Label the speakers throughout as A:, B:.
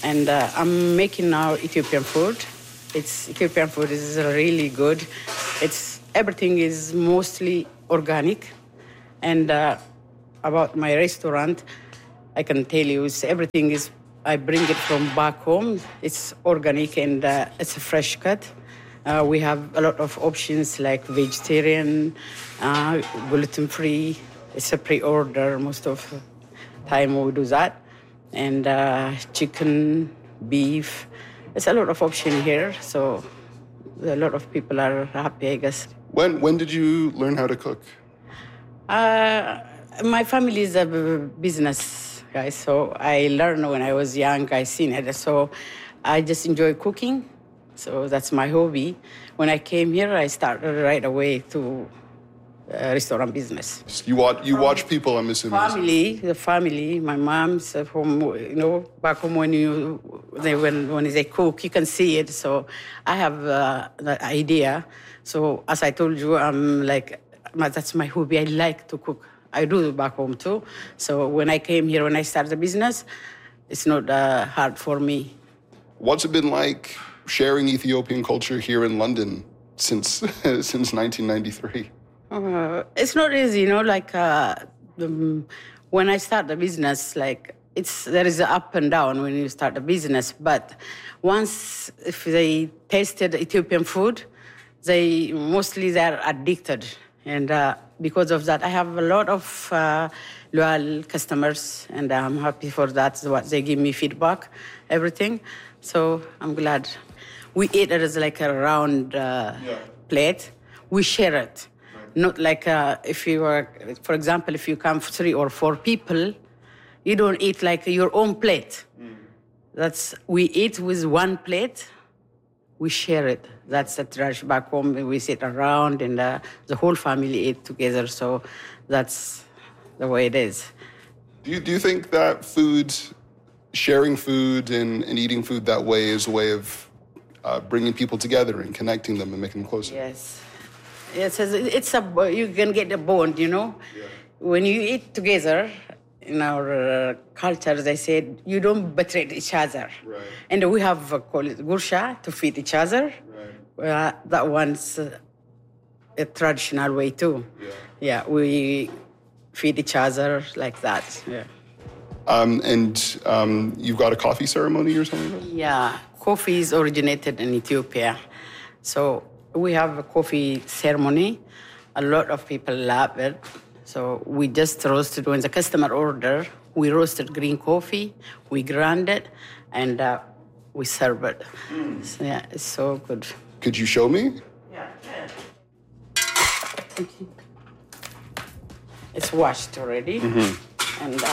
A: And I'm making now Ethiopian food. Ethiopian food is really good. Everything is mostly organic. And about my restaurant, I can tell you, I bring it from back home. It's organic and it's a fresh cut. We have a lot of options like vegetarian, gluten-free. It's a pre-order most of the time we do that. And chicken, beef. There's a lot of option here, so a lot of people are happy, I guess.
B: When did you learn how to cook?
A: My family is a business guy, so I learned when I was young. I seen it, so I just enjoy cooking. So that's my hobby. When I came here, I started right away to restaurant business.
B: You watch people, I'm assuming.
A: The family, my mom's from, back home when they cook, you can see it. So I have the idea. So as I told you, that's my hobby. I like to cook. I do back home too. So when I came here, when I started the business, it's not hard for me.
B: What's it been like sharing Ethiopian culture here in London since 1993?
A: It's not easy, when I start the business, there is an up and down when you start a business. But once, if they tasted Ethiopian food, they're addicted. And because of that, I have a lot of loyal customers, and I'm happy for that. What they give me feedback, everything. So I'm glad. We eat it as like a round plate. We share it. Not like if you are, for example, if you come 3 or 4 people, you don't eat like your own plate. We eat with one plate, we share it. That's the tradition back home. We sit around and the whole family eat together. So that's the way it is.
B: Do you think that sharing food and eating food that way is a way of bringing people together and connecting them and making them closer?
A: Yes. You can get a bond, Yeah. When you eat together, in our culture, they said, you don't betray each other.
B: Right.
A: And we have called it gursha, to feed each other.
B: Right.
A: That one's a traditional way too. Yeah, we feed each other like that. Yeah.
B: And you've got a coffee ceremony or something?
A: Yeah, coffee is originated in Ethiopia. So we have a coffee ceremony. A lot of people love it. So we just roasted, when the customer order, we roasted green coffee, we grind it, and we serve it. So, yeah, it's so good.
B: Could you show me?
A: Yeah. Okay. It's washed already. Mm-hmm. And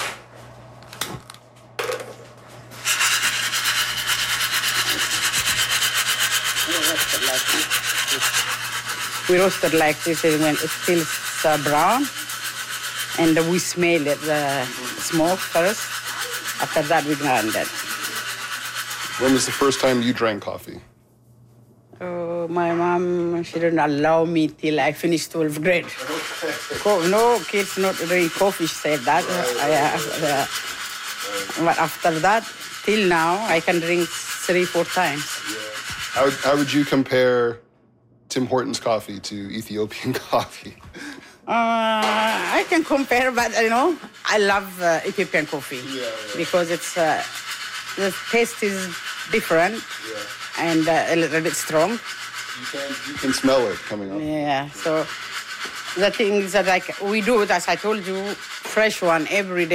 A: we roasted like this when it still brown, and we smell it, the smoke first. After that, we grind it.
B: When was the first time you drank coffee?
A: My mom, she didn't allow me till I finished 12th grade. No kids not drink coffee, she said that. But after that, till now, I can drink 3-4 times.
B: Yeah. How would you compare Tim Hortons coffee to Ethiopian coffee?
A: I can compare, but I love Ethiopian coffee because it's the taste is different and a little bit strong.
B: You can smell it coming up.
A: Yeah, so the thing is that we do it, as I told you, fresh one every day.